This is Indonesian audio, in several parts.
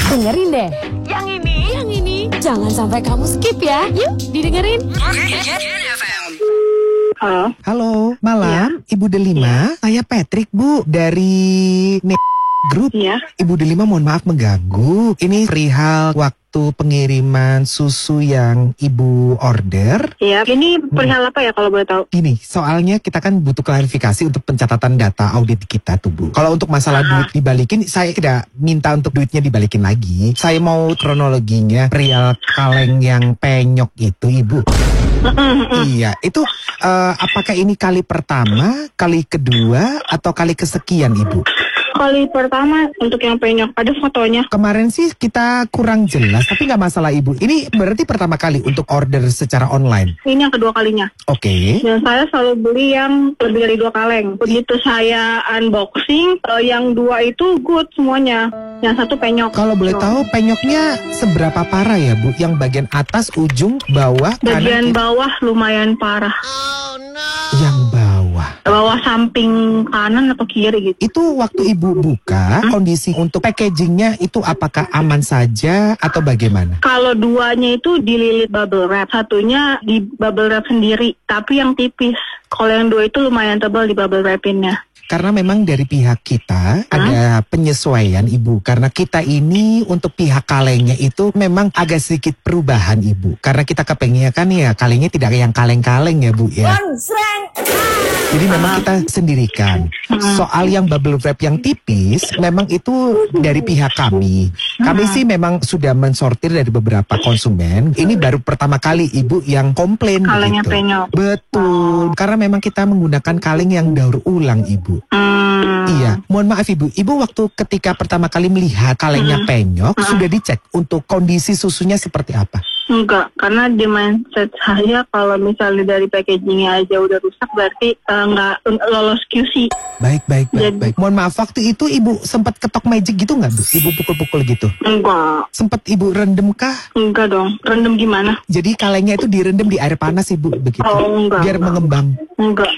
Dengerin deh. Yang ini. Jangan sampai kamu skip ya. Yuk, didengerin. Halo, malam Ibu Delima. Saya Patrick, Bu, dari Grup. Ibu Delima mohon maaf mengganggu. Ini perihal waktu pengiriman susu yang Ibu order. Iya, ini perihal apa ya kalau boleh tahu? Gini, soalnya kita kan butuh klarifikasi untuk pencatatan data audit kita tuh, Bu. Kalau untuk masalah duit dibalikin, saya tidak minta untuk duitnya dibalikin lagi. Saya mau kronologinya perihal kaleng yang penyok itu, Ibu. Iya, itu apakah ini kali pertama, kali kedua, atau kali kesekian, Ibu? Kali pertama untuk yang penyok, ada fotonya. Kemarin sih kita kurang jelas, tapi nggak masalah Ibu. Ini berarti pertama kali untuk order secara online? Ini yang kedua kalinya. Oke. Dan saya selalu beli yang lebih dari 2 kaleng. Begitu saya unboxing, yang 2 itu good semuanya. Yang 1 penyok. Kalau boleh tahu penyoknya seberapa parah ya, Bu? Yang bagian atas, ujung, bawah, bagian bawah lumayan parah. Yang bawah samping kanan atau kiri gitu. Itu waktu Ibu buka, kondisi untuk packagingnya itu apakah aman saja atau bagaimana? Kalau 2-nya itu dililit bubble wrap, 1-nya di bubble wrap sendiri, tapi yang tipis. Kalau yang 2 itu lumayan tebal di bubble wrapinnya. Karena memang dari pihak kita ada penyesuaian, Ibu. Karena kita ini untuk pihak kalengnya itu memang agak sedikit perubahan, Ibu. Karena kita kepengennya kan ya kalengnya tidak yang kaleng-kaleng ya, Bu ya. Jadi memang kita sendirikan. Soal yang bubble wrap yang tipis, memang itu dari pihak kami. Kami sih memang sudah mensortir dari beberapa konsumen. Ini baru pertama kali Ibu yang komplain kalengnya gitu. Penyok. Betul. Karena memang kita menggunakan kaleng yang daur ulang, Ibu. Iya, mohon maaf Ibu. Ibu waktu ketika pertama kali melihat kalengnya penyok, sudah dicek untuk kondisi susunya seperti apa? Enggak, karena di mindset saya kalau misalnya dari packagingnya aja udah rusak berarti nggak lolos QC. Baik. Mohon maaf, waktu itu Ibu sempat ketok magic gitu nggak, Bu? Ibu pukul-pukul gitu? Enggak. Sempat Ibu rendem kah? Enggak dong, rendem gimana? Jadi kalengnya itu direndam di air panas, Ibu, begitu? Oh, enggak. Biar mengembang? Enggak.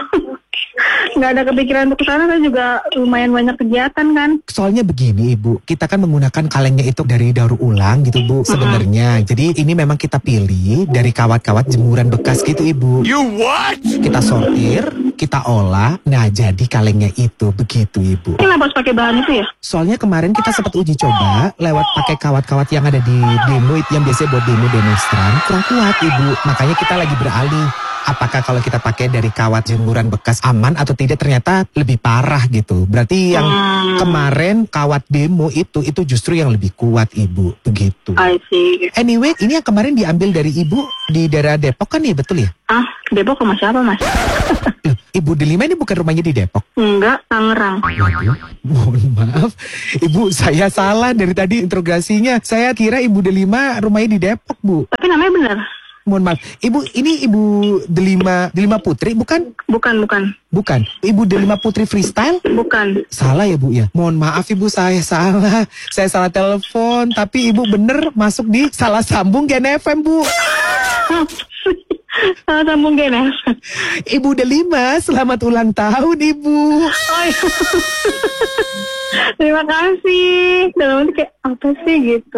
Nggak ada kepikiran untuk kesana, kan juga lumayan banyak kegiatan kan. Soalnya begini Ibu, kita kan menggunakan kalengnya itu dari daur ulang gitu Bu sebenarnya. Jadi ini memang kita pilih dari kawat-kawat jemuran bekas gitu Ibu. You what? Kita sortir, kita olah, nah jadi kalengnya itu begitu Ibu. Kenapa harus pakai bahan itu ya? Soalnya kemarin kita sempat uji coba lewat pakai kawat-kawat yang ada di demo yang biasanya buat demo demonstran kurang kuat Ibu. Makanya kita lagi beralih. Apakah kalau kita pakai dari kawat jemuran bekas aman atau tidak, ternyata lebih parah gitu. Berarti yang kemarin kawat demo itu justru yang lebih kuat Ibu, begitu. I see. Anyway, ini yang kemarin diambil dari Ibu di daerah Depok kan ya, betul ya? Depok sama siapa Mas? Loh, Ibu Delima ini bukan rumahnya di Depok? Enggak, Tangerang. Waduh, mohon maaf. Ibu, saya salah dari tadi interogasinya. Saya kira Ibu Delima rumahnya di Depok, Bu. Tapi namanya benar. Mohon maaf, Ibu, ini Ibu Delima Putri, bukan? Bukan. Ibu Delima Putri Freestyle? Bukan. Salah ya Bu ya? Mohon maaf Ibu, saya salah. Saya salah telepon, tapi Ibu bener masuk di salah sambung Gen FM, Bu. Salah sambung Gen FM. Ibu Delima, selamat ulang tahun Ibu. Oh, iya. Terima kasih. Dalam kayak apa sih gitu.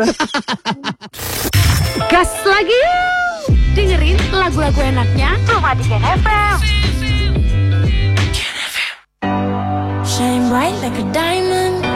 Gas lagi yuk. Dengerin lagu-lagu enaknya cuma di Gen FM. Shine bright like a diamond.